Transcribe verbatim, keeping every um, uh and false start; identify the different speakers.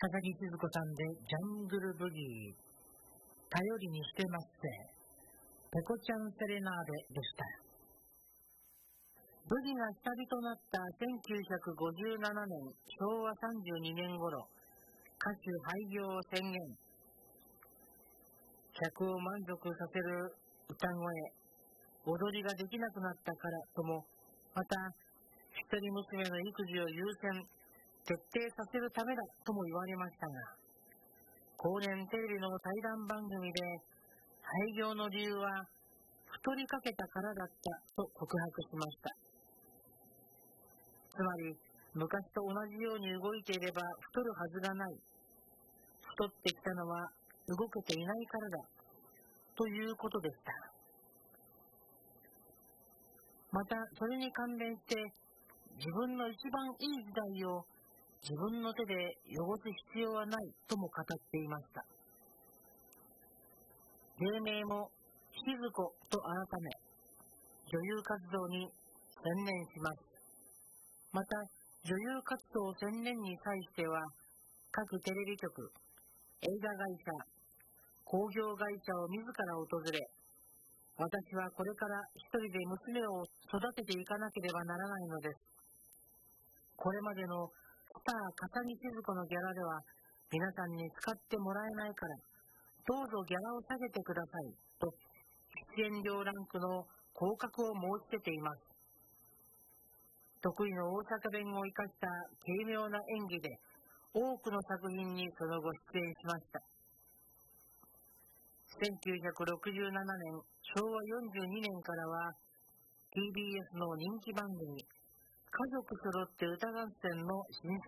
Speaker 1: 高木静子さんでジャングルブギー、頼りにしてますぜ、ペコちゃんセレナーデでした。ブギが下火となったせんきゅうひゃくごじゅうななねんしょうわさんじゅうにねん頃、歌手廃業を宣言。客を満足させる歌声、踊りができなくなったからとも、また一人娘の育児を優先徹底させるためだとも言われましたが、後年テレビの対談番組で廃業の理由は太りかけたからだったと告白しました。つまり昔と同じように動いていれば太るはずがない、太ってきたのは動けていないからだということでした。またそれに関連して、自分の一番いい時代を自分の手で汚す必要はないとも語っていました。芸名も静子と改め、女優活動に専念します。また女優活動専念に際しては、各テレビ局、映画会社、興行会社を自ら訪れ、私はこれから一人で娘を育てていかなければならないのです。これまでのスター笠木静子のギャラでは皆さんに使ってもらえないから、どうぞギャラを下げてくださいと出演料ランクの降格を申し出ています。得意の大阪弁を生かした軽妙な演技で多くの作品にその後出演しました。せんきゅうひゃくろくじゅうななねんしょうわよんじゅうにねんからは ティービーエス の人気番組家族そろって歌合戦の審査